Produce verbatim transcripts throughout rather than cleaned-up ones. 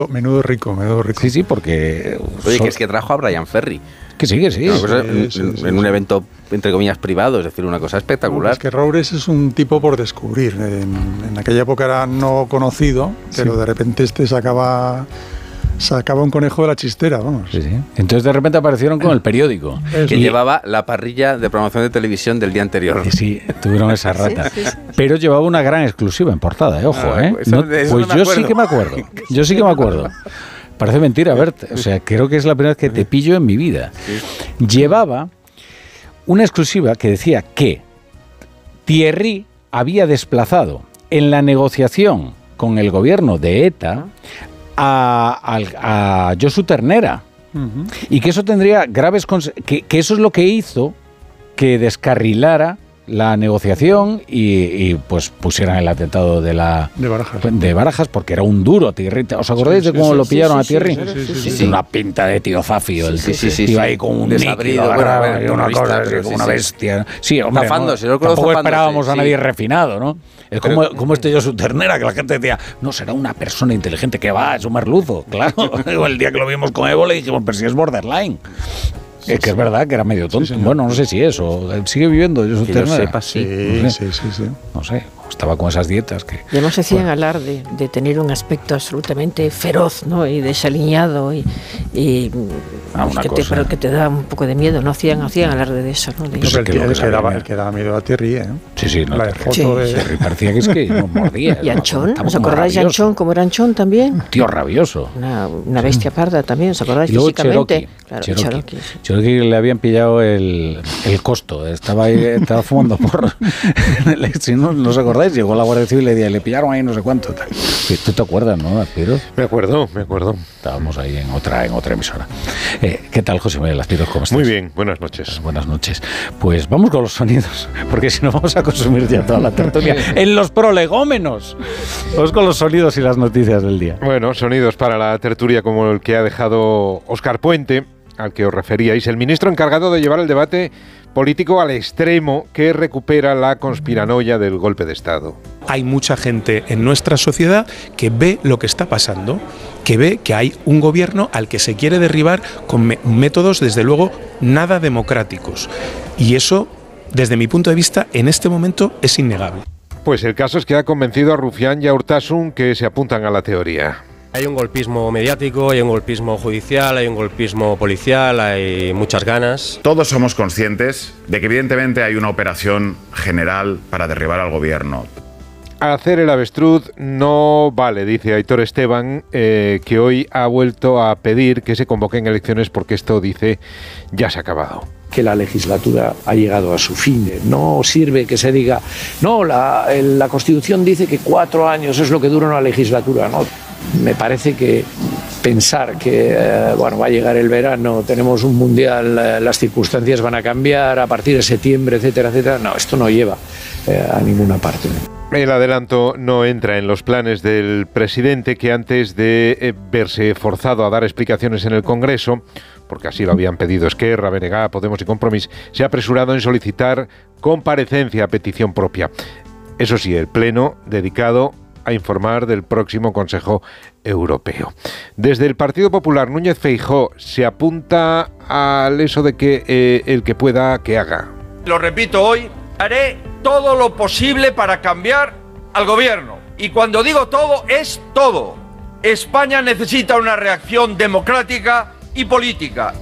Menudo rico, menudo rico. Sí, sí, porque... Oye, que es que trajo a Brian Ferry. Que sí, que sí. No, pues, sí, en, sí, en, sí, en un sí. evento, entre comillas, privado, es decir, una cosa espectacular. No, es que Roures es un tipo por descubrir. En, en aquella época era no conocido, pero sí. De repente este sacaba... Sacaba un conejo de la chistera, vamos. Sí, sí. Entonces de repente aparecieron con el periódico. Que y llevaba la parrilla de programación de televisión del día anterior. Sí, tuvieron esa rata. Sí, sí, sí. Pero llevaba una gran exclusiva en portada, ¿eh? Ojo, ¿eh? Eso, no, pues no yo sí que me acuerdo. Yo sí que me acuerdo. Parece mentira, Bert. O sea, creo que es la primera vez que te pillo en mi vida. Llevaba una exclusiva que decía que Thierry había desplazado en la negociación con el gobierno de ETA a, a, a Josu Ternera. Uh-huh. Y que eso tendría graves cons- que, que eso es lo que hizo que descarrilara la negociación y, y pues pusieran el atentado de la de Barajas, de Barajas porque era un duro Thierry. ¿Os acordáis sí, de cómo sí, lo pillaron sí, a Thierry? Sí, sí, sí, sí, sí, sí. Una pinta de tío Zafio, el sí, sí, sí, iba sí. ahí con un desabrido, líquido, bueno, a ver, una vista, cosa, pero como sí, una bestia. Sí, hombre, zafándose, no, yo creo tampoco zafándose, esperábamos a sí. nadie refinado, ¿no? Es pero, como, como este Josu Ternera, que la gente decía, no, será una persona inteligente, que va, es un merluzo, claro. El día que lo vimos con Evo le dijimos, pero si es borderline. Sí, es que sí. Es verdad que era medio tonto. Sí, bueno, no sé si es, o sigue viviendo. Yo que yo sepa, sí. No sé. Sí, sí, sí. No sé, estaba con esas dietas que... Y además hacían bueno. alarde de tener un aspecto absolutamente feroz, ¿no? Y desaliñado y, y ah, una que, cosa. te, pero que te da un poco de miedo. No hacían, hacían alarde de eso, ¿no? De no eso. el, que, el, que daba, el que daba miedo a Thierry, ¿eh? Sí, sí. No, la de foto sí. de... Thierry parecía que es que nos mordía. Y Anchón, ¿no? ¿os acordáis de Anchón? ¿Cómo era Anchón también? Un tío rabioso. Una, una bestia parda también, ¿os acordáis? Y luego físicamente? Cherokee. Claro, Cherokee. Cherokee, sí. Cherokee le habían pillado el, el costo. Estaba ahí, estaba fumando porro. Si no, no os acordáis, llegó la Guardia Civil y le, le pillaron ahí no sé cuánto. ¿Tú te acuerdas, no, Aspiro? Me acuerdo, me acuerdo. Estábamos ahí en otra, en otra emisora. Eh, ¿Qué tal, José Manuel Aspiro? ¿Cómo estás? Muy bien, buenas noches. Pues buenas noches. Pues vamos con los sonidos, porque si no vamos a consumir ya toda la tertulia en los prolegómenos. Vamos con los sonidos y las noticias del día. Bueno, sonidos para la tertulia como el que ha dejado Óscar Puente, al que os referíais, el ministro encargado de llevar el debate político al extremo que recupera la conspiranoia del golpe de Estado. Hay mucha gente en nuestra sociedad que ve lo que está pasando, que ve que hay un gobierno al que se quiere derribar con me- métodos, desde luego, nada democráticos. Y eso, desde mi punto de vista, en este momento es innegable. Pues el caso es que ha convencido a Rufián y a Urtasun que se apuntan a la teoría. Hay un golpismo mediático, hay un golpismo judicial, hay un golpismo policial, hay muchas ganas. Todos somos conscientes de que evidentemente hay una operación general para derribar al gobierno. Hacer el avestruz no vale, dice Aitor Esteban, eh, que hoy ha vuelto a pedir que se convoquen elecciones porque esto, dice, ya se ha acabado. Que la legislatura ha llegado a su fin. No sirve que se diga, no, la, el, la Constitución dice que cuatro años es lo que dura una legislatura, ¿no? Me parece que pensar que eh, bueno, va a llegar el verano, tenemos un mundial, eh, las circunstancias van a cambiar a partir de septiembre, etcétera, etcétera, no, esto no lleva eh, a ninguna parte. El adelanto no entra en los planes del presidente, que antes de eh, verse forzado a dar explicaciones en el Congreso, porque así lo habían pedido Esquerra, B N G, Podemos y Compromís, se ha apresurado en solicitar comparecencia a petición propia. Eso sí, el Pleno dedicado a informar del próximo Consejo Europeo. Desde el Partido Popular, Núñez Feijóo se apunta al eso de que eh, el que pueda, que haga. Lo repito hoy, haré todo lo posible para cambiar al gobierno. Y cuando digo todo, es todo. España necesita una reacción democrática y política.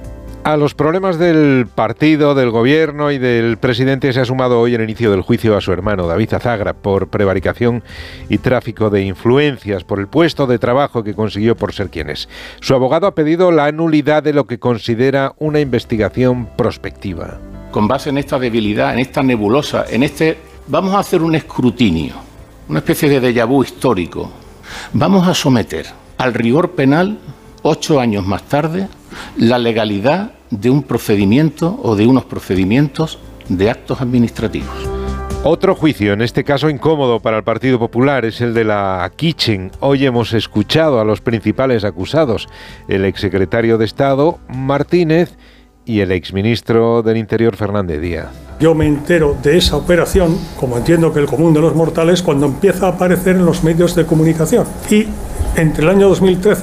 A los problemas del partido, del gobierno y del presidente se ha sumado hoy el inicio del juicio a su hermano David Azagra por prevaricación y tráfico de influencias por el puesto de trabajo que consiguió por ser quien es. Su abogado ha pedido la nulidad de lo que considera una investigación prospectiva. Con base en esta debilidad, en esta nebulosa, en este... Vamos a hacer un escrutinio, una especie de déjà vu histórico. Vamos a someter al rigor penal, ocho años más tarde, la legalidad de un procedimiento o de unos procedimientos de actos administrativos. Otro juicio, en este caso incómodo para el Partido Popular, es el de la Kitchen. Hoy hemos escuchado a los principales acusados, el exsecretario de Estado, Martínez, y el exministro del Interior, Fernández Díaz. Yo me entero de esa operación, como entiendo que el común de los mortales, cuando empieza a aparecer en los medios de comunicación. Y entre el año dos mil trece